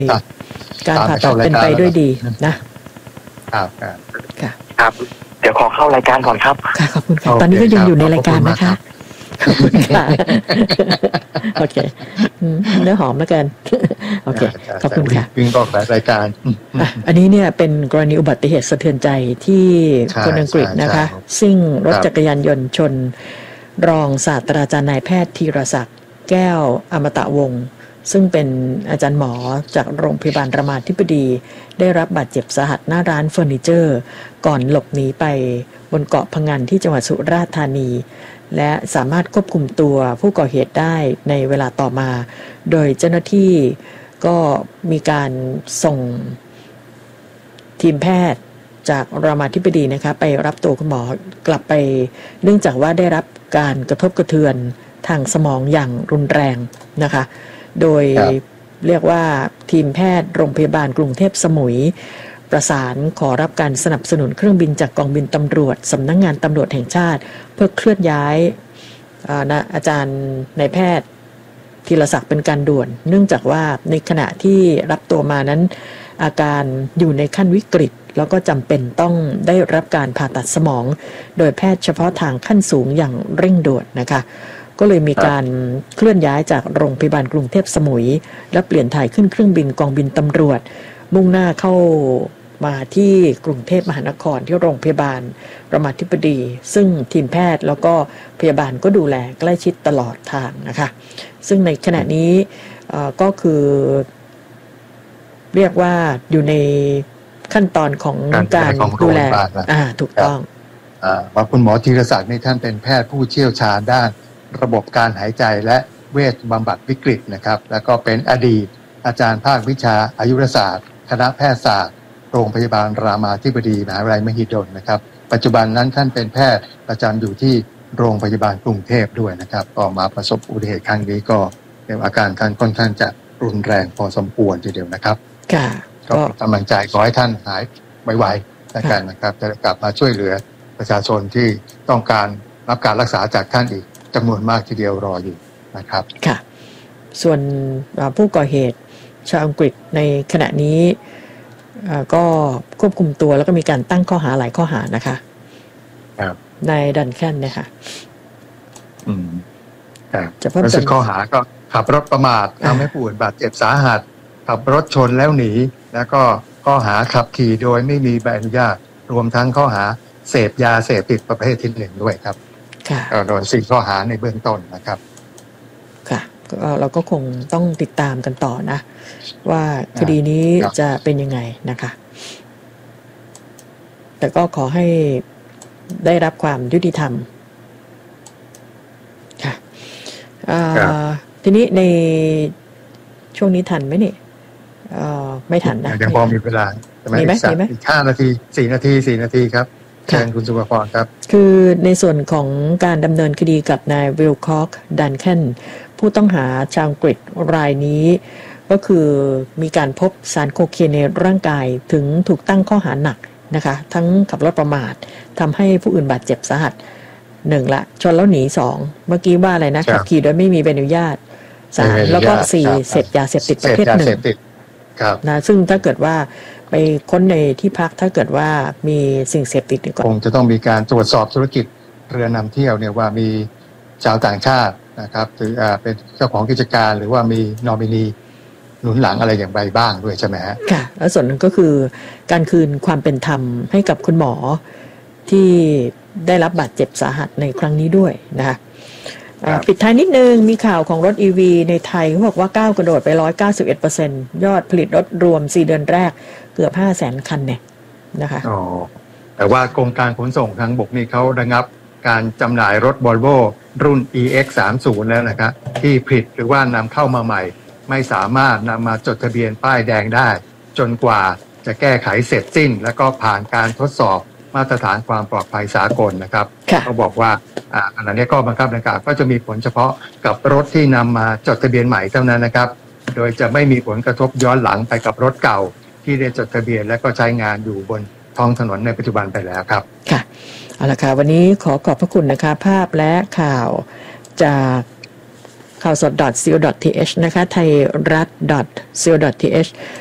การผ่าตัดเป็นไปด้วยดีนะครับครับเดี๋ยวขอเข้ารายการก่อนครับค่ะขอบคุณค่ะตอนนี้ก็ยังอยู่ในรายการนะคะขอบคุณค่ะโอเคเนื้อหอมแล้วกันโอเคขอบคุณค่ะวิ่งบอกรายการอันนี้เนี่ยเป็นกรณีอุบัติเหตุสะเทือนใจที่คนอังกฤษนะคะซิ่งรถจักรยานยนต์ชนรองศาสตราจารย์นายแพทย์ธีรศักดิ์แก้วอมตะวงศ์ซึ่งเป็นอาจารย์หมอจากโรงพยาบาลรามาธิบดีได้รับบาดเจ็บสาหัสหน้าร้านเฟอร์นิเจอร์ก่อนหลบหนีไปบนเกาะพะงันที่จังหวัดสุราษฎร์ธานีและสามารถควบคุมตัวผู้ก่อเหตุได้ในเวลาต่อมาโดยเจ้าหน้าที่ก็มีการส่งทีมแพทย์จากรามาธิบดีนะคะไปรับตัวคุณหมอกลับไปเนื่องจากว่าได้รับการกระทบกระเทือนทางสมองอย่างรุนแรงนะคะโดยเรียกว่าทีมแพทย์โรงพยาบาลกรุงเทพสมุยประสานขอรับการสนับสนุนเครื่องบินจากกองบินตำรวจสำนักงานตำรวจแห่งชาติเพื่อเคลื่อนย้ายอาจารย์นายแพทย์ธีรศักดิ์เป็นการด่วนเนื่องจากว่าในขณะที่รับตัวมานั้นอาการอยู่ในขั้นวิกฤตแล้วก็จำเป็นต้องได้รับการผ่าตัดสมองโดยแพทย์เฉพาะทางขั้นสูงอย่างเร่งด่วนนะคะก็เลยมีการเคลื่อนย้ายจากโรงพยาบาลกรุงเทพสมุยและเปลี่ยนถ่ายขึ้นเครื่องบินกองบินตำรวจมุ่งหน้าเข้ามาที่กรุงเทพมหานครที่โรงพยาบาลรามาธิบดีซึ่งทีมแพทย์แล้วก็พยาบาลก็ดูแลใกล้ชิดตลอดทางนะคะซึ่งในขณะนี้ก็คือเรียกว่าอยู่ในขั้นตอนของการดูแลถูกต้องว่าคุณหมอธีรศักดิ์นี่ท่านเป็นแพทย์ผู้เชี่ยวชาญด้านระบบการหายใจและเวชบำบัดวิกฤตนะครับแล้วก็เป็นอดีตอาจารย์ภาควิชาอายุรศาสตร์คณะแพทยศาสตร์โรงพยาบาลรามาธิบดีมหาวิทยาลัยมหิดลนะครับปัจจุบันนั้นท่านเป็นแพทย์ประจำอยู่ที่โรงพยาบาลกรุงเทพด้วยนะครับก็มาประสบอุบัติเหตุครั้งนี้ก็อาการท่านค่อนข้างจะรุนแรงพอสมควรทีเดียวนะครับก็กำลังใจขอให้ท่านหายไวๆแล้วกันนะครับจะกลับมาช่วยเหลือประชาชนที่ต้องการรับการรักษาจากท่านอีกจำนวนมากทีเดียวรออยู่นะครับค่ะส่วนผู้ก่อเหตุชาวอังกฤษในขณะนี้ก็ควบคุมตัวแล้วก็มีการตั้งข้อหาหลายข้อหานะคะครับในดันแคนเนี่ยค่ะจะเพิ่มเติมข้อหาก็ขับรถประมาททำให้ผู้อื่นบาดเจ็บสาหัสขับรถชนแล้วหนีแล้วก็ข้อหาขับขี่โดยไม่มีใบอนุญาตรวมทั้งข้อหาเสพยาเสพติดประเภทที่ 1ด้วยครับโดน4ข้อหาในเบื้องต้นนะครับค่ะเราก็คงต้องติดตามกันต่อนะว่าคดีนี้จะเป็นยังไงนะคะแต่ก็ขอให้ได้รับความยุติธรรมค่ะทีนี้ในช่วงนี้ทันไหมเนี่ยไม่ทันนะยังพอมีเวลามีไหมอีก5 นาที4 นาทีครับเชิญคุณสุภพรครับคือในส่วนของการดำเนินคดีกับนายวิลคอกดันแคนผู้ต้องหาชาวอังกฤษรายนี้ก็คือมีการพบสารโคเคนในร่างกายถึงถูกตั้งข้อหาหนักนะคะทั้งขับรถประมาททำให้ผู้อื่นบาดเจ็บสาหัส1ละชนแล้วหนี2เมื่อกี้ว่าอะไรนะขับขี่โดยไม่มีใบอนุญาต3แล้วก็4เสพยาเสพติดประเภท1นะซึ่งถ้าเกิดว่าไปค้นในที่พักถ้าเกิดว่ามีสิ่งเสพติดคงจะต้องมีการตรวจสอบธุรกิจเรือนำเที่ยวเนี่ยว่ามีชาวต่างชาตินะครับหรือเป็นเจ้าของกิจการหรือว่ามีนอมินีหนุนหลังอะไรอย่างไรบ้างด้วยใช่ไหมฮะค่ะแล้วส่วนนึงก็คือการคืนความเป็นธรรมให้กับคุณหมอที่ได้รับบาดเจ็บสาหัสในครั้งนี้ด้วยนะคะปิดท้ายนิดนึงมีข่าวของรถ EV ในไทยเขาบอกว่าก้าวกระโดดไป 191% ยอดผลิตรถรวม4 เดือนแรกเกือบ 500,000 คันเนี่ยนะคะแต่ว่ากรมการขนส่งทางบกนี่เขาระงับการจำหน่ายรถ Volvo รุ่น EX30 แล้วนะครับที่ผลิตหรือว่านำเข้ามาใหม่ไม่สามารถนำมาจดทะเบียนป้ายแดงได้จนกว่าจะแก้ไขเสร็จสิ้นแล้วก็ผ่านการทดสอบมาตรฐานความปลอดภัยสากลนะครับเขาบอกว่าอันนี้ก็บังคับดังกล่าวก็จะมีผลเฉพาะกับรถที่นำมาจดทะเบียนใหม่เท่านั้นนะครับโดยจะไม่มีผลกระทบย้อนหลังไปกับรถเก่าที่ได้จดทะเบียนและก็ใช้งานอยู่บนท้องถนนในปัจจุบันไปแล้วครับค่ะเอาละค่ะวันนี้ขอบพระคุณนะคะภาพและข่าวจากข่าวสด .co.th นะคะไทยรัฐ .co.th